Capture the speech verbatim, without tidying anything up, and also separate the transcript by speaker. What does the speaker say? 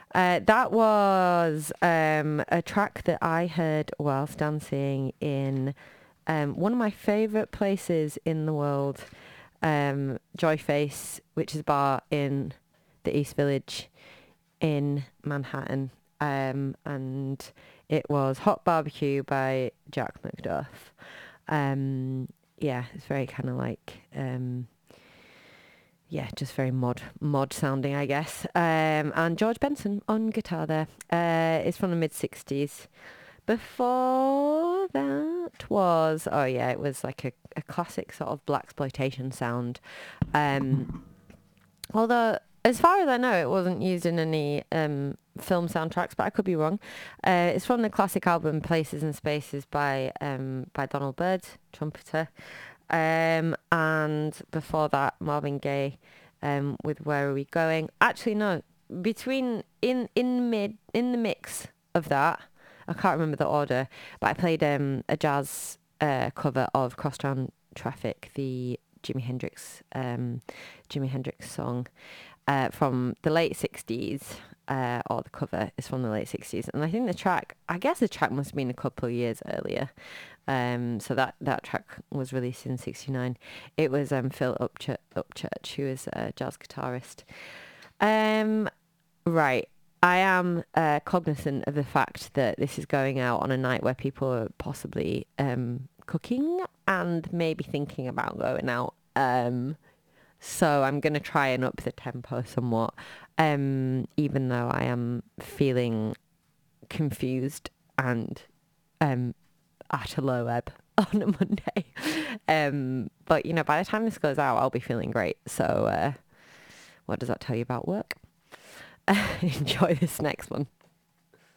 Speaker 1: Uh, that was um, a track that I heard whilst dancing in um, one of my favourite places in the world, um, Joy Face, which is a bar in the East Village in Manhattan. Um, and it was Hot Barbecue by Jack McDuff. Um, yeah, it's very kind of like... Um, yeah, just very mod mod sounding, I guess. Um, and George Benson on guitar there. Uh, it's from the mid sixties. Before that was, oh yeah, it was like a, a classic sort of blaxploitation sound. Um, although, as far as I know, it wasn't used in any um, film soundtracks, but I could be wrong. Uh, it's from the classic album Places and Spaces by um, by Donald Byrd, trumpeter. Um, and before that, Marvin Gaye, um, with Where Are We Going? Actually, no. Between in in mid in the mix of that, I can't remember the order, but I played um a jazz uh cover of Crosstown Traffic, the Jimi Hendrix um Jimi Hendrix song, uh from the late sixties. Uh, or the cover is from the late sixties, and I think the track, I guess the track must have been a couple of years earlier. Um, so that, that track was released in sixty-nine. It was um, Phil Upchurch, Upchurch, who is a jazz guitarist. Um, right. I am uh, cognizant of the fact that this is going out on a night where people are possibly um, cooking and maybe thinking about going out. Um, so I'm going to try and up the tempo somewhat, um, even though I am feeling confused and um, at a low ebb on a Monday. Um, but, you know, by the time this goes out, I'll be feeling great. So uh, what does that tell you about work? Enjoy this next one.